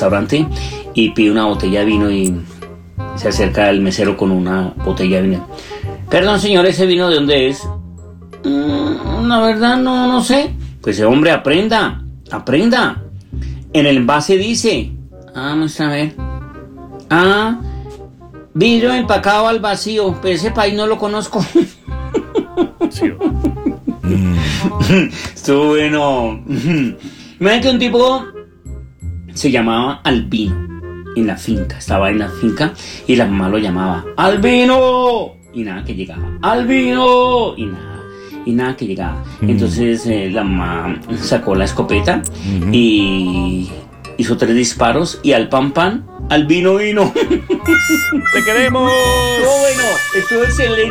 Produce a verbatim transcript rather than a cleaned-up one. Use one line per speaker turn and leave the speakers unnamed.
restaurante y pide una botella de vino y se acerca el mesero con una botella de vino. Perdón, señor, ¿ese vino de dónde es? Mm, la verdad no, no sé. Pues hombre, aprenda, aprenda. En el envase dice, ah, muestra a ver. Ah, vidrio empacado al vacío, pero ese país no lo conozco.
Sí.
Mm. Estuvo bueno. Imagínate un tipo se llamaba Albino en la finca, estaba en la finca y la mamá lo llamaba Albino y nada que llegaba, Albino y nada. Y nada que llegaba. Mm. Entonces eh, la mamá sacó la escopeta mm-hmm. y hizo tres disparos y al pan pan, al vino vino.
¡Te queremos!
Estuvo bueno, estuvo excelente.